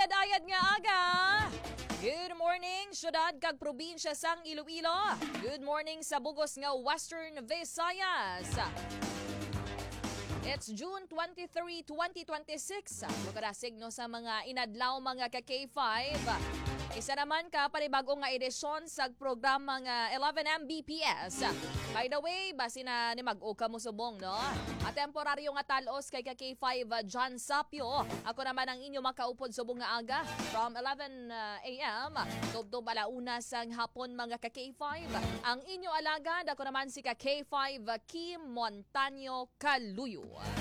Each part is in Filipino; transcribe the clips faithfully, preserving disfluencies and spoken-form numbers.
ayad-ayad nga aga. Good morning, syudad kag probinsya sang Iloilo. Good morning sa bugos nga Western Visayas. It's June twenty-third, twenty twenty-six. Magkarasig no sa mga inadlaw mga ka K five. Isa naman ka panibagong nga edisyon sa programa nga eleven M B P S. By the way, basi na ni mag-o ka mo subong, no? At temporaryo nga talos kay ka K five John Sapio. Ako naman ang inyo makaupod subong nga aga from eleven a m tubtob alauna sang hapon mga ka K five. Ang inyo alagad, ako naman si ka K five Kim Montaño Caluyo.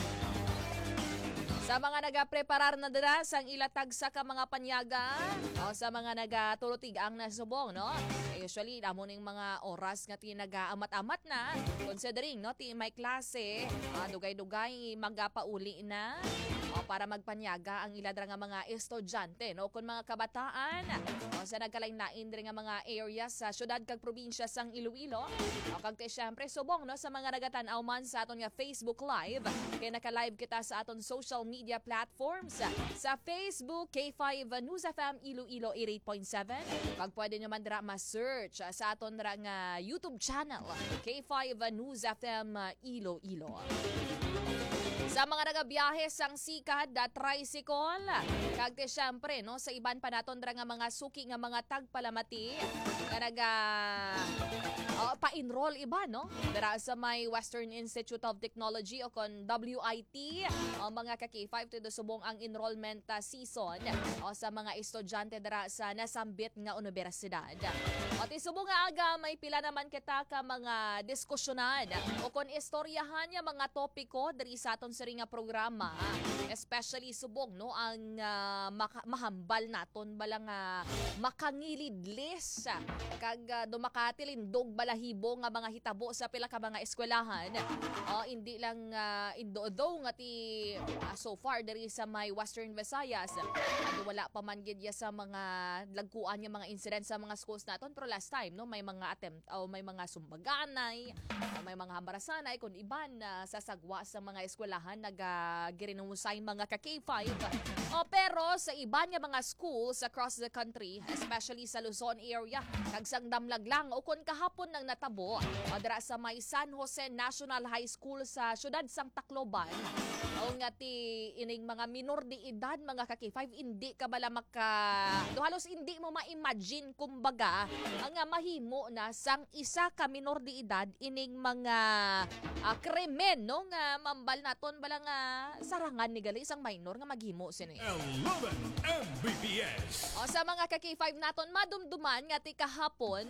Sa mga nagapreparar na dira sang ilatag sa ka mga panyaga o sa mga nagatulutig ang nasubong, no? Usually, damo ning mga oras nga ti nagaamat-amat na considering, no? Ti may klase, uh, dugay-dugay magapauli na o para magpanyaga ang iladra nga mga estudyante, no? Kung mga kabataan o sa nagkalain-lain diri nga mga areas sa syudad kag probinsya sang Iloilo o kag ti syempre subong, no? Sa mga nagatan-aw man sa aton nga Facebook Live kay naka-live kita sa aton social media media platforms sa Facebook K five News F M Iloilo eighty-eight point seven. Pag pwede nyo man dira ma-search sa aton dira nga YouTube channel K five News F M Iloilo. Sa mga nagabiyahe sang sikad da tricycle kag ti syempre no sa iban pa naton dira nga mga suki nga mga tagpalamati nga naga uh, pa-enroll iba no dira sa may Western Institute of Technology o kon W I T o mga ka K five to subong ang enrollment uh, season o sa mga estudyante dira sa nasambit nga universidad. O ti subong nga aga may pila naman kita ka mga diskusyonan o kon istoryahan nga mga topiko diri sa aton siri nga programa, especially subong no ang uh, maka- mahambal naton balang uh, makangilidlis kag uh, dumakatilindog balahibo nga mga hitabo sa pila ka mga eskwelahan. Uh, hindi lang uh, indo-do nga ti uh, so far diri sa may Western Visayas. Uh, wala pa man gid sa mga lagkuan nga mga incident sa mga schools naton, pero last time no may mga attempt o uh, may mga sumbaganay, uh, may mga hambarasanay kun iban na uh, sasagwa sa mga eskwelahan nagagirinusay mga ka K five. O pero sa iban nga mga schools across the country, especially sa Luzon area, kag sang damlag lang o kon kahapon nang natabo o dira sa may San Jose National High School sa syudad sang Tacloban. O nga ti ining mga minor de edad mga ka K five, hindi ka bala maka do halos hindi mo ma-imagine kumbaga ang nga mahimo na sang isa ka minor de edad ining mga uh, krimen no nga mambal naton bala nga sarangan ni gali isang minor nga maghimo sini eleven M B P S. O sa mga ka K five naton madumduman nga ti kahapon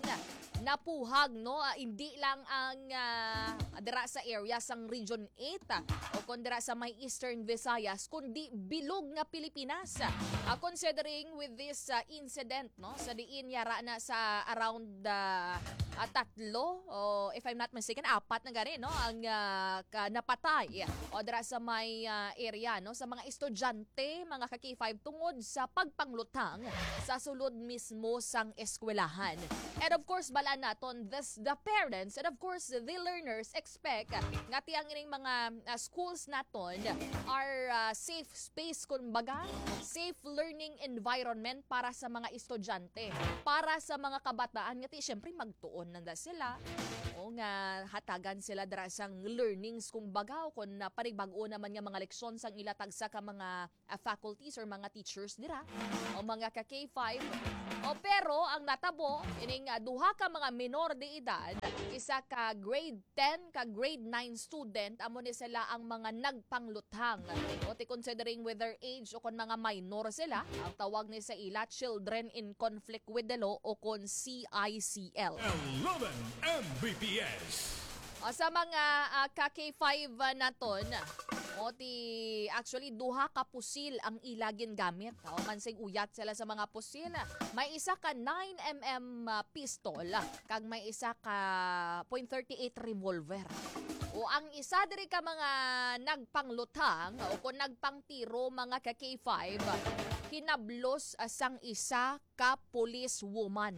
napuhag no uh, hindi lang ang uh, dira sa area sang Region eight uh, o kon dira sa may Eastern Visayas kundi bilog nga Pilipinas. Uh, considering with this uh, incident no sa diin yara na sa around uh, uh, tatlo o if I'm not mistaken apat na gani no ang uh, ka, napatay o dira sa may uh, area no sa mga estudyante mga ka K five tungod sa pagpanglutang sa sulod mismo sang eskwelahan. And of course bala naton this the parents and of course the learners expect nga tiyang ining mga uh, schools naton are uh, safe space kumbaga, safe learning environment para sa mga estudyante, para sa mga kabataan nga ti syempre magtuon nanda sila o nga hatagan sila dira sang learnings kumbaga o kun uh, panibag-o naman nga mga leksyon sang ilatag sa ka mga uh, faculties or mga teachers dira o mga ka K five. O pero ang natabo ining uh, duha ka mga minor de edad, isa ka grade ten ka grade nine student amo ni sila ang mga nagpangluthang. O ti considering with their age o kon mga minor sila, ang tawag ni sa ila Children in Conflict with the Law o kon C I C L. eleven M B P S. O sa mga uh, ka K five uh, naton, o ti actually duha ka pusil ang ilagin gamit. O mansing uyat sila sa mga pusil. May isa ka nine millimeter uh, pistol kag may isa ka point three eight revolver. O ang isa diri ka mga nagpanglutang o kung nagpangtiro mga ka K five, hinablos sang isa ka police woman.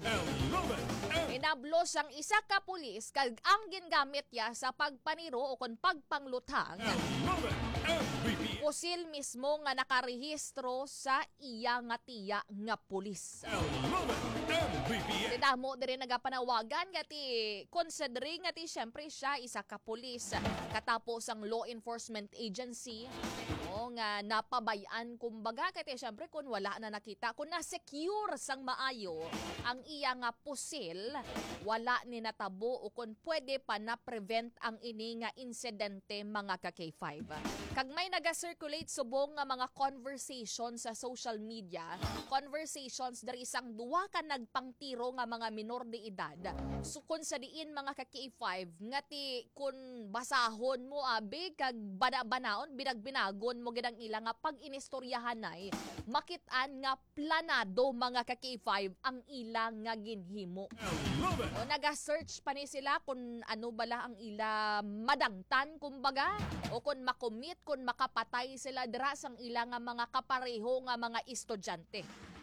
Hinablos ang isa ka pulis kag ang gingamit ya sa pagpaniro o kon pagpanglutang pusil mismo nga nakarehistro sa iya nga tiya nga pulis. eleven M B P S. Damo diri nagapanawagan nga ti considering nga ti syempre siya isa ka pulis katapos ang law enforcement agency o nga napabayan kumbaga kay syempre kung wala na nakita kung na-secure sang maayo ang iya nga pusil wala ni natabo o kung pwede pa na prevent ang ini nga insidente mga ka K five. Kag may naga-circulate subong nga mga conversation sa social media, conversations dari isang duwa ka nagpangtiro nga mga minor de edad. So kung sa diin mga ka K five nga ti kung basahon mo abi kag bana-banaon binagbinagon mo gidang ila nga pag inistoryahan ay makit-an nga planado mga ka K five ang ila nga ginhimo. eleven. O naga-search pa ni sila kung ano bala ang ila madangtan kumbaga o kung makumit kung makapatay sila dira sang ila nga mga kapareho nga mga estudyante.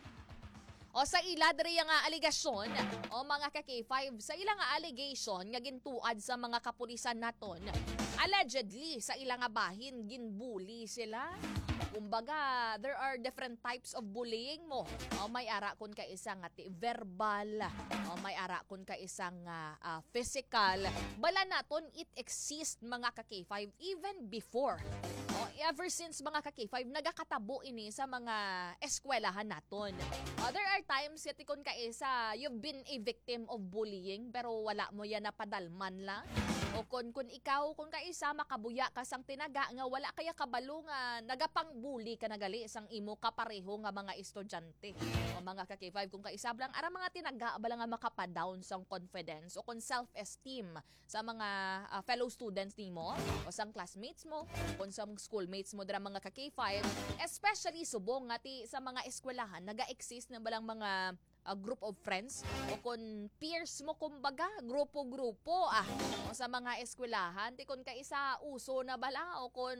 O sa ila diri nga aligasyon o mga ka K five sa ila nga allegation nga gintuad sa mga kapulisan naton allegedly sa ila nga bahin ginbully sila. Kumbaga, there are different types of bullying mo. O may ara kun ka isang ati verbal, o may ara kun ka isang uh, uh, physical. Bala naton it exists mga ka K five even before. O ever since mga ka K five nagakatabo ini sa mga eskwelahan naton. O, there are times yati kun ka isa you've been a victim of bullying pero wala mo yan napadalman lang. O kung, kung ikaw, kung kaisa makabuya ka sang tinaga nga wala kaya kabalo nga nagapang bully ka nagali sang imo kapareho nga mga estudyante. O mga ka K five, kung kaisa blang ara mga tinaga bala nga makapadown sang confidence o kung self-esteem sa mga uh, fellow students nimo o sang classmates mo, kung sa schoolmates mo dira mga ka K five, especially subong nga ti sa mga eskwelahan naga-exist na balang mga a group of friends o kung peers mo kumbaga grupo-grupo ah o sa mga eskwelahan ti kun kaisa uso na bala o kung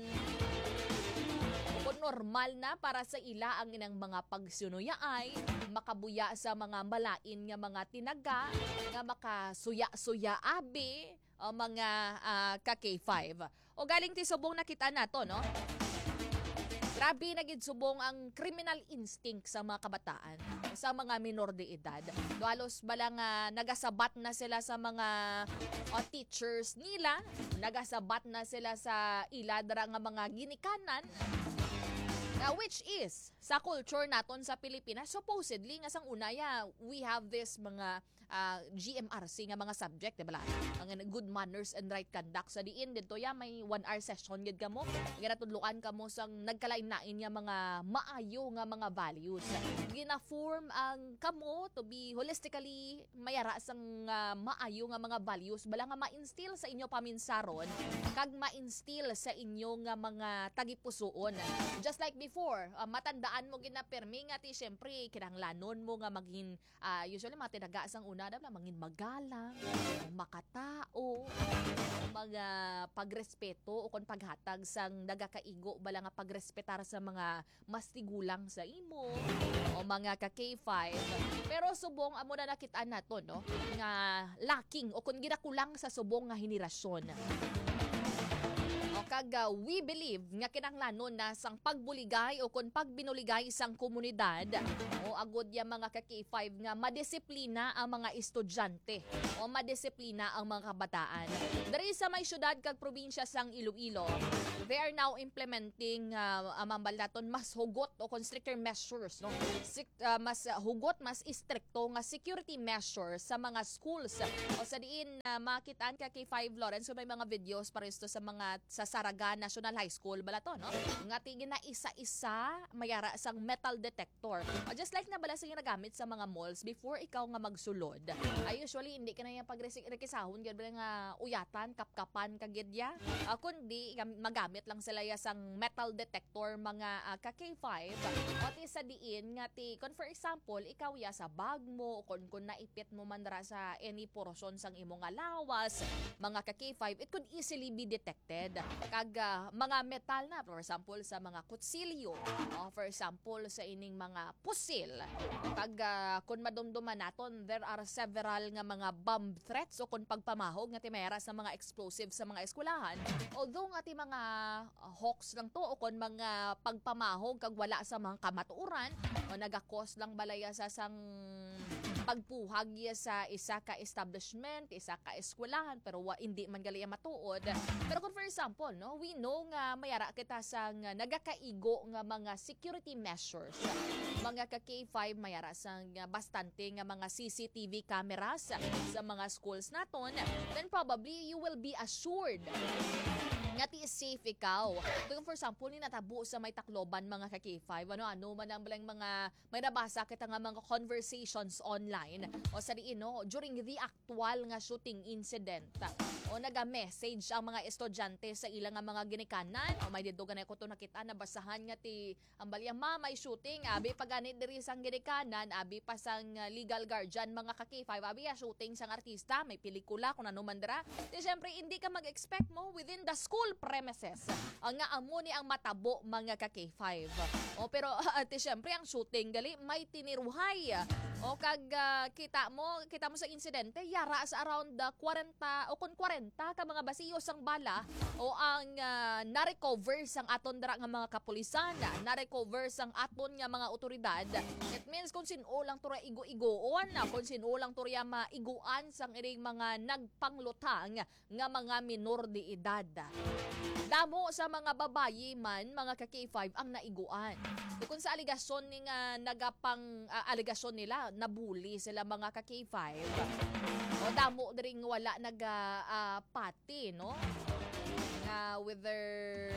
o kung normal na para sa ila ang inang mga pagsunuya ay makabuya sa mga malain nga mga tinaga nga makasuya-suya abi o mga uh, ka K five o galing ti subong nakita nato no. Grabe na gid subong ang criminal instinct sa mga kabataan, sa mga minor de edad. Halos bala nga nagasabat na sila sa mga uh, teachers nila, nagasabat na sila sa iladra nga mga ginikanan. Now, which is, sa culture naton sa Pilipinas, supposedly, nga sang unaya, we have this mga uh, G M R C nga mga subject, diba? Ang good manners and right conduct. Sa diin, dito ya, may one hour session gid ka mo. Ginatudluan ka mo sang nagkalain-nain nga mga maayo nga mga values. Gina-form ang kamo to be holistically mayara sang uh, maayo nga mga values. Bala nga ma-instill sa inyo paminsaron, kag ma-instill sa inyo nga mga tagipusoon. Just like before, uh, matandaan mo ginapirmi nga ti syempre kinahanglanon mo nga maging uh, usually mga tinaga sang una daw maging magalang, makatao, mga pagrespeto o kon paghatag sang nagakaigo bala nga pagrespetar sa mga mas tigulang sa imo o mga ka K five. Pero subong amo na nakita nato no nga lacking o kun ginakulang sa subong nga henerasyon. Kag uh, we believe nga kinahanglanon na sang pagbuligay o kung pagbinuligay sang komunidad o agod ya mga ka K five nga madisiplina ang mga estudyante o madisiplina ang mga kabataan. Dari sa may syudad kag probinsya sang Iloilo, they are now implementing uh, amambal naton mas hugot o kung stricter measures no. Sik, uh, mas hugot mas istrikto nga security measures sa mga schools o sa diin uh, makitaan ka K five Lawrence so may mga videos paresto sa mga sa Saraga National High School bala to no nga tingin na isa-isa mayara sang metal detector o just like na bala sa ginagamit sa mga malls before ikaw nga magsulod ay usually hindi ka na yung pagrekisahon gid nga uyatan kapkapan kagidya uh, kundi magamit lang sila ya sang metal detector mga uh, ka K five o ti sa diin nga ti kon for example ikaw ya sa bag mo o kun kun naipit mo man dara sa any portion sang imong alawas mga ka K five it could easily be detected kag ah, mga metal na, for example sa mga kutsilyo, no? For example sa ining mga pusil, kag ah, kun madumduman naton there are several nga mga bomb threats o kun pagpamahog nga timera sa mga explosive sa mga eskwelahan. Although nga ti mga ah, hawks lang to o kun mga pagpamahog kag wala sa mga kamatuoran o nagakos lang balaya sa sang pagpuhag ya sa isa ka establishment, isa ka eskwelahan pero wa, hindi man gali matuod. Pero kung for example, no, we know nga mayara kita sa nga nagakaigo nga mga security measures. Mga ka K five mayara sa nga bastante nga mga C C T V cameras sa mga schools naton, then probably you will be assured nga ti safe ikaw. Kung for example, ni natabo sa may Tacloban mga ka K five, ano-ano man ang balang mga, may nabasa kita nga mga conversations online o sa diin, no, during the actual nga shooting incident. O naga-message ang mga estudyante sa ilang nga mga ginikanan. O may dito ganay ko to nakita, nabasahan nga ti, ang balyang ma, may shooting, abi paganit diri sang ginikanan, abi pa sang uh, legal guardian mga ka K five, abi ya shooting sang artista, may pelikula kung ano man dira. Di syempre, hindi ka mag-expect mo within the school premises ang nga amo ni ang matabo mga ka K five. O pero ate syempre ang shooting gali may tiniruhay. O kag uh, kita mo kita mo sa insidente yara sa around uh, forty o kun forty ka mga basiyo sang bala o ang uh, na-recover sang aton dara nga mga kapulisan, na-recover sang aton nga mga otoridad. It means kung sino lang tura igo-igoon, kung sino lang tura maiguan sang iring mga nagpanglutang nga mga minor de edad. Damo sa mga babayi man, mga ka K five ang naiguan. Kung sa aligasyon ni nga nagapang uh, aligasyon nila, nabuli sila mga ka K five. O damo dring wala naga uh, pati, no? Nga with their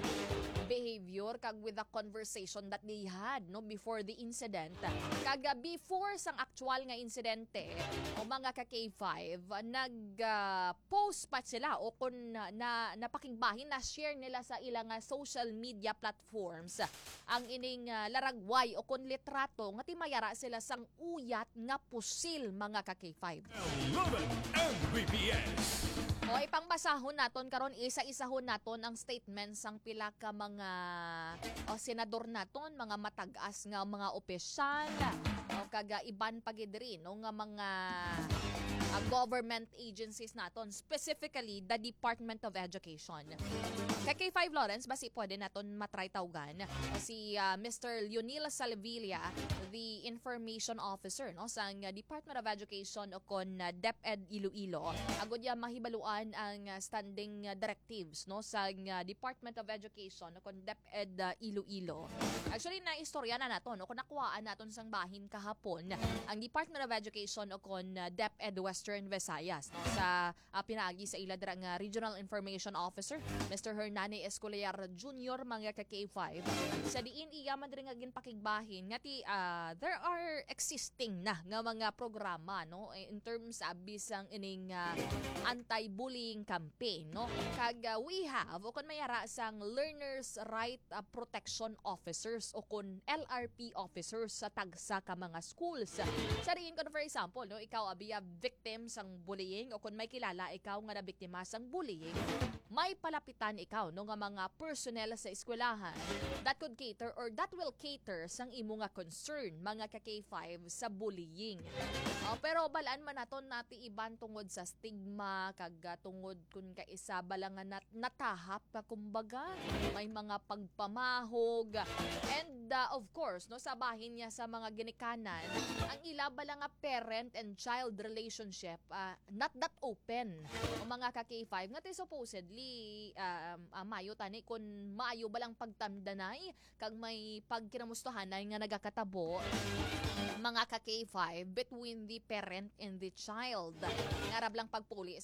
behavior kag with the conversation that they had no before the incident. Kag before sang actual nga insidente o mga ka K five nag uh, post pa sila o kun na, na napakingbahin na share nila sa ilang uh, social media platforms ang ining uh, laragway o kun litrato nga timayara sila sang uyat nga pusil mga ka K five. eleven M V P S. O ipangmasahon naton karon isa-isahon naton ang statements sang pila ka mga o, senador naton, mga matag-as nga mga opisyal o kaga iban pagidri no nga mga uh, government agencies naton, specifically the Department of Education. Kay K five Lawrence basi pwede naton matry tawgan si uh, Mister Leonil Salvilla, the information officer no sang uh, Department of Education o kon uh, DepEd Iloilo. Agud ya mahibaluan ang uh, standing uh, directives no sang uh, Department of Education o kon DepEd uh, Iloilo. Actually na istorya na naton no kun nakuhaan naton sang bahin kahapon ang Department of Education o kon uh, DepEd Western Visayas no sa uh, pinaagi sa ila dira nga Regional Information Officer Mister Hernani Escolar Junior mga ka K five. Sa diin iya man diri nga ginpakigbahin nga ti uh, there are existing na nga mga programa no in terms of bisang ining uh, anti-bullying campaign no kag uh, we have o kun mayara sang learners right uh, protection officers o kun L R P officers sa tagsa ka mga schools. Sa diin kun for example no ikaw abiya victim sang bullying o kun may kilala ikaw nga nabiktima sang bullying, may palapitan ikaw no nga mga personnel sa eskwelahan that could cater or that will cater sang imo nga concern mga ka K five sa bullying. Uh, pero balaan man naton nati iban tungod sa stigma kag tungod kun ka isa bala nga nat natahap ka kumbaga may mga pagpamahog and uh, of course no sa bahin niya sa mga ginikanan ang ila bala nga parent and child relationship uh, not that open o mga ka K five nga ti supposedly um, uh, mayo tani kun maayo balang pagtamdanay kag may pagkinamustahanay nga nagakatabo mga ka K five between the parent and the child. Narab lang pagpuli